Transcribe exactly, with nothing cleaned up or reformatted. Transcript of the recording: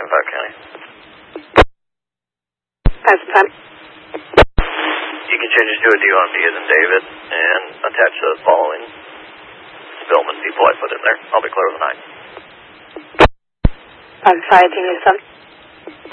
Park County. That's the time. You can change it to a D on D as in David and attach the following Spillman people I put in there. I'll be clear with the nine. I'm five, can you send?